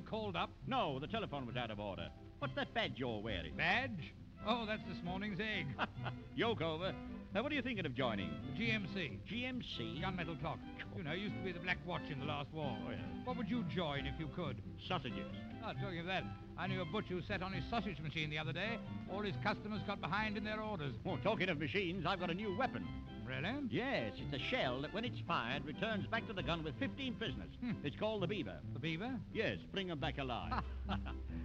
called up? No, the telephone was out of order. What's that badge you're wearing? Badge? Oh, that's this morning's egg. Yoke over. Now, what are you thinking of joining? The GMC. GMC? Gunmetal Clock. You know, used to be the Black Watch in the last war. Oh, yeah. What would you join if you could? Sausages. Oh, talking of that, I knew a butcher who sat on his sausage machine the other day. All his customers got behind in their orders. Oh, talking of machines, I've got a new weapon. Really? Yes, it's a shell that, when it's fired, returns back to the gun with 15 prisoners. It's called the Beaver. The beaver? Yes, bring them back alive.